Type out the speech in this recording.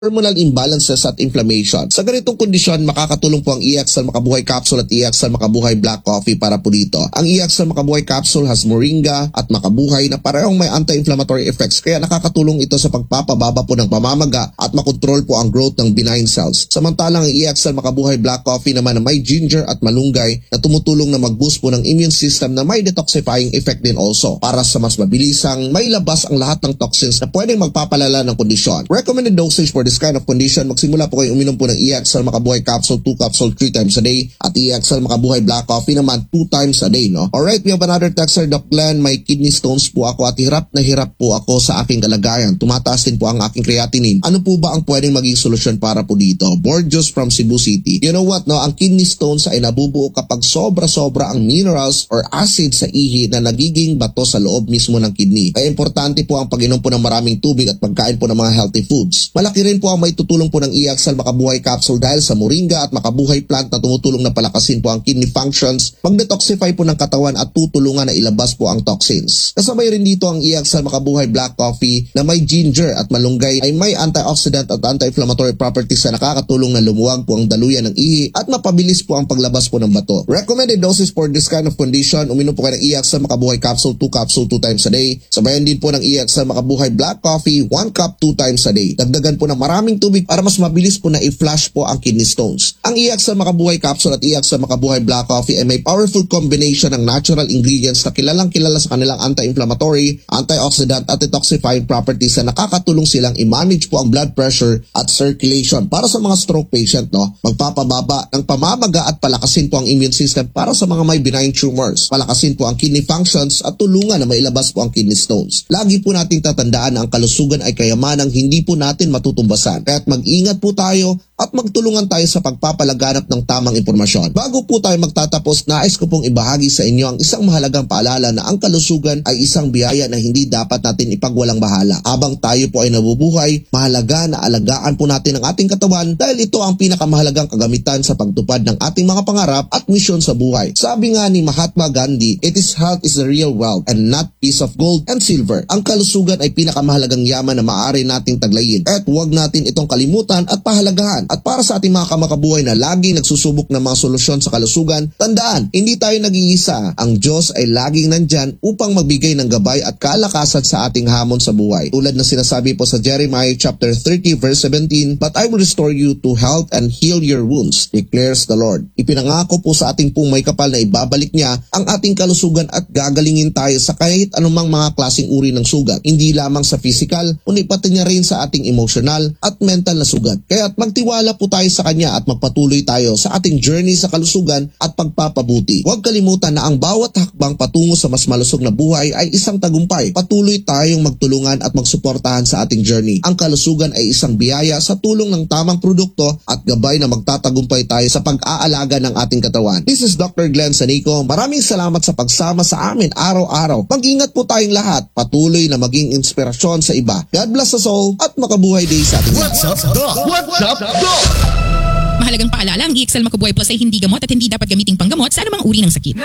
hormonal imbalances at inflammation. Sa ganitong kondisyon, makakatulong po ang EXL Makabuhay Capsule at EXL Makabuhay Black Coffee para po dito. Ang EXL Makabuhay Capsule has moringa at makabuhay na parehong may anti-inflammatory effects, kaya nakakatulong ito sa pagpapababa po ng pamamaga at makontrol po ang growth ng benign cells. Samantalang ang EXL Makabuhay Black Coffee naman na may ginger at malunggay na tumutulong na mag-boost po ng immune system na may detoxifying effect din also para sa mas mabilisang may labas ang lahat ng toxins na pwedeng magpapalala ng kondisyon. Recommended dosage for this kind of condition, magsimula po kayo uminom po ng EXL Makabuhay Capsule 2 capsule 3 times a day at EXL Makabuhay Black Coffee naman 2 times a day, no? Alright, we have another texter, Doc Glenn. May kidney stones po ako at hirap na hirap po ako sa aking kalagayan. Tumataas din po ang aking creatinine. Ano po ba ang pwedeng maging solusyon para po dito? Borgios from Cebu City. You know what, no? Ang kidney stones ay nabubuo kapag sobra-sobra ang minerals or acid sa ihi na nagiging bato sa loob mismo ng kidney. Kaya importante po ang pag-inom po ng maraming tubig at pagkain po ng mga healthy foods. Malaki rin po ang may tutulong po ng EXL Makabuhay Capsule dahil sa moringa at makabuhay plant na tumutulong na palakasin po ang kidney functions, mag-detoxify po ng katawan at tutulungan na ilabas po ang toxins. Kasabay rin dito ang EXL Makabuhay Black Coffee na may ginger at malunggay ay may antioxidant at anti-inflammatory properties na nakakatulong na lumuwag po ang daluyan ng ihi at mapabilis po ang paglabas po ng bato. Recommended doses for this kind of condition, uminom po kayo ng EXL Makabuhay Capsule 2 capsule 2 times a day. Sabayan din po ng EXL Makabuhay Black Coffee 1 cup 2 times a day. Dagdagan po ng maraming tubig para mas mabilis po na i-flush po ang kidney stones. Ang EXL Makabuhay Capsule at EXL Makabuhay Black Coffee ay may powerful combination ng natural ingredients na kilalang kilala sa kanilang anti-inflammatory, antioxidant at detoxifying properties na nakakatulong silang i-manage po ang blood pressure at circulation para sa mga stroke patient, no? Magpapababa ng pamamaga at palakasin po ang immune system para sa mga may benign tumors. Palakasin po ang kidney functions at tulungan na mailabas po ang kidney stones. Lagi po nating tatandaan na ang kalusugan ay kayamanang hindi po natin matutumbasan. Kaya't mag-ingat po tayo at magtulungan tayo sa pagpapalaganap ng tamang impormasyon. Bago po tayo magtatapos, nais ko pong ibahagi sa inyo ang isang mahalagang paalala na ang kalusugan ay isang biyaya na hindi dapat natin ipagwalang bahala. Habang tayo po ay nabubuhay, mahalaga na alagaan po natin ang ating katawan dahil ito ang pinakamahalagang kagamitan sa pagtupad ng ating mga pangarap at misyon sa buhay. Sabi nga ni Mahatma Gandhi, "It is health is the real wealth and not piece of gold and silver." Ang kalusugan ay pinakamahalagang yaman na maaari nating taglayin at huwag natin itong kalimutan at pahalagahan. At para sa ating mga kamakabuhay na laging nagsusubok ng mga solusyon sa kalusugan, tandaan, hindi tayo nag-iisa. Ang Diyos ay laging nandyan upang magbigay ng gabay at kalakasan sa ating hamon sa buhay. Tulad na sinasabi po sa Jeremiah chapter 30 verse 17, "But I will restore you to health and heal your wounds, declares the Lord." Ipinangako po sa ating pong may kapal na ibabalik niya ang ating kalusugan at gagalingin tayo sa kahit anumang mga klaseng uri ng sugat. Hindi lamang sa physical, kundi pati niya rin sa ating emotional at mental na sugat. Kaya't magtiwala po tayo sa Kanya at magpatuloy tayo sa ating journey sa kalusugan at pagpapabuti. Huwag kalimutan na ang bawat hakbang patungo sa mas malusog na buhay ay isang tagumpay. Patuloy tayong magtulungan at magsuportahan sa ating journey. Ang kalusugan ay isang biyaya sa tulong ng tamang produkto at gabay na magtatagumpay tayo sa pag-aalaga ng ating katawan. This is Dr. Glenn Sanico. Maraming salamat sa pagsama sa amin araw-araw. Mag-ingat po tayong lahat. Patuloy na maging inspirasyon sa iba. God bless us all at makabuhay day sa ating What's up, Doc? What's up, Doc? Mahalagang paalala, ang EXL Makabuhay Plus ay hindi gamot at hindi dapat gamiting panggamot sa anumang uri ng sakit.